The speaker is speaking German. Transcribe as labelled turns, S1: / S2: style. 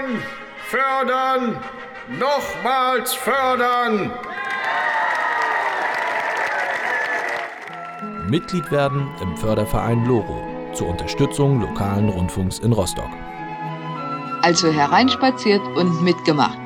S1: fördern, nochmals fördern.
S2: Mitglied werden im Förderverein LoRo zur Unterstützung lokalen Rundfunks in Rostock.
S3: Also hereinspaziert und mitgemacht.